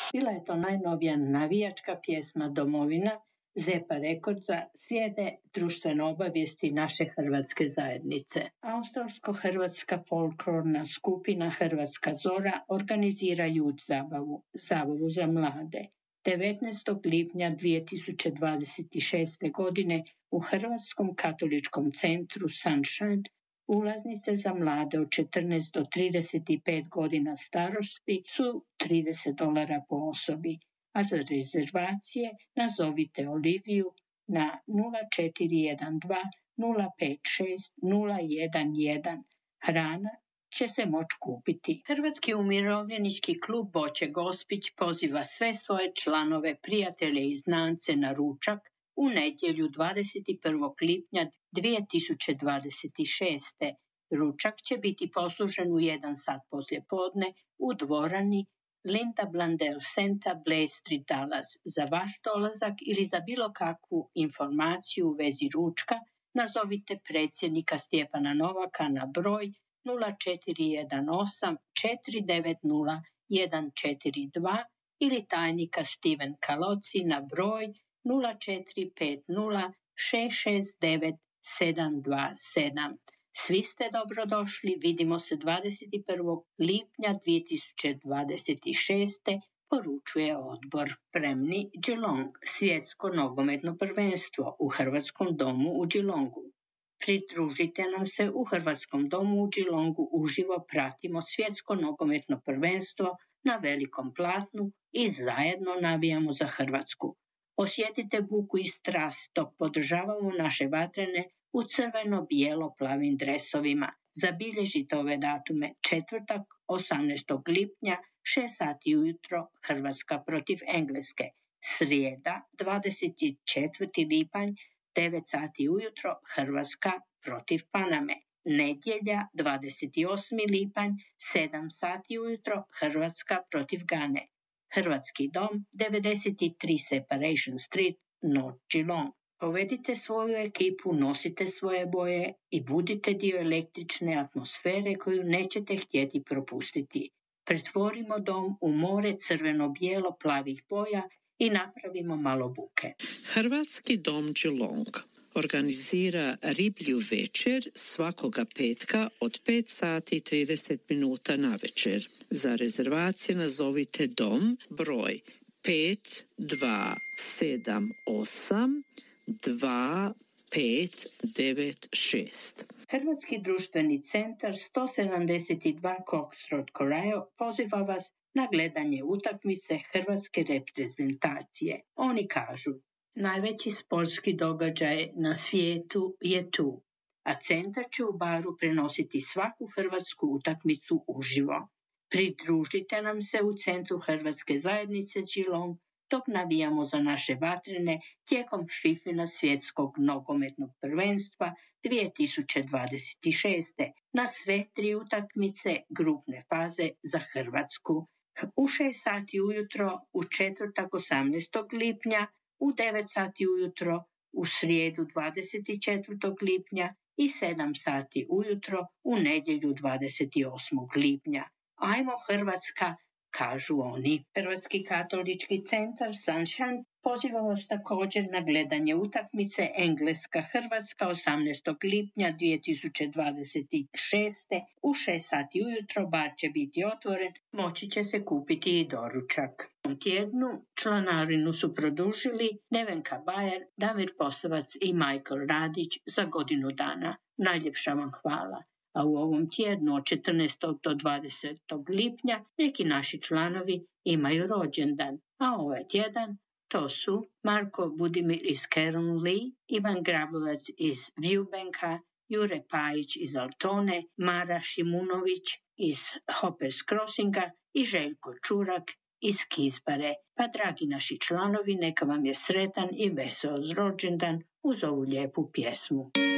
Bila je to najnovija navijačka pjesma Domovina Zepa Rekordza slijede društvene obavijesti naše hrvatske zajednice. Australsko-hrvatska folklorna skupina Hrvatska Zora organizira youth zabavu za mlade. 19. lipnja 2026. godine u Hrvatskom katoličkom centru Sunshine ulaznice za mlade od 14 do 35 godina starosti su $30 po osobi, a za rezervacije nazovite Oliviju na 0412 056 011. Hrana će se moći kupiti. Hrvatski umirovljenički klub Boće Gospić poziva sve svoje članove, prijatelje i znance na ručak u nedjelju 21. lipnja 2026. Ručak će biti poslužen u 1 sat poslijepodne u dvorani Linda Blandel Center, Blair Street, Dallas. Za vaš dolazak ili za bilo kakvu informaciju u vezi ručka nazovite predsjednika Stjepana Novaka na broj 0418 490 142 ili tajnika Steven Kaloci na broj 0450 669 727. Svi ste dobrodošli, vidimo se 21. lipnja 2026. poručuje odbor. Spremni Geelong, svjetsko nogometno prvenstvo u Hrvatskom domu u Geelongu. Pridružite nam se u Hrvatskom domu u Geelongu, uživo pratimo svjetsko nogometno prvenstvo na velikom platnu i zajedno navijamo za Hrvatsku. Osjetite buku i strast dok podržavamo naše vatrene u crveno-bijelo-plavim dresovima. Zabilježite ove datume: četvrtak 18. lipnja 6 sati ujutro Hrvatska protiv Engleske, srijeda 24. lipanj 9 sati ujutro Hrvatska protiv Paname, nedjelja 28. lipanj 7 sati ujutro Hrvatska protiv Gane. Hrvatski dom 93 Separation Street, North Geelong. Povedite svoju ekipu, nosite svoje boje i budite dio električne atmosfere koju nećete htjeti propustiti. Pretvorimo dom u more crveno-bijelo-plavih boja i napravimo malo buke. Hrvatski dom Geelong organizira riblju večer svakoga petka od 5 sati i 30 minuta na večer. Za rezervacije nazovite dom broj 5278 2596. Hrvatski društveni centar 172 Cox Road, Corail poziva vas na gledanje utakmice hrvatske reprezentacije. Oni kažu: najveći sportski događaj na svijetu je tu, a centar će u baru prenositi svaku hrvatsku utakmicu uživo. Pridružite nam se u centru Hrvatske zajednice Geelong dok navijamo za naše vatrene tijekom FIFINA svjetskog nogometnog prvenstva 2026. na sve 3 utakmice grupne faze za Hrvatsku. U 6 sati ujutro u četvrtak 18. lipnja, u 9 sati ujutro u srijedu 24. lipnja i 7 sati ujutro u nedjelju 28. lipnja. Ajmo Hrvatska, kažu oni. Hrvatski katolički centar Sunshine poziva vas također na gledanje utakmice Engleska-Hrvatska 18. lipnja 2026. U 6 sati ujutro bar će biti otvoren, moći će se kupiti i doručak. U tjednu članarinu su produžili Nevenka Bajer, Damir Posavac i Michael Radić za godinu dana. Najljepša vam hvala. A u ovom tjednu od 14. do 20. lipnja neki naši članovi imaju rođendan, a ovaj tjedan to su Marko Budimir iz Caron Lee, Ivan Grabovac iz Viewbanka, Jure Pajić iz Altone, Mara Šimunović iz Hoppers Crossinga i Željko Čurak iz Kizbare. Pa dragi naši članovi, neka vam je sretan i vesel rođendan uz ovu lijepu pjesmu.